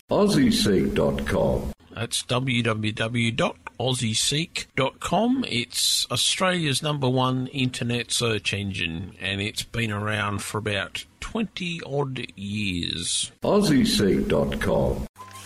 AussieSeek.com. That's www.aussieseek.com. It's Australia's #1 internet search engine, and it's been around for about 20-odd years. AussieSeek.com.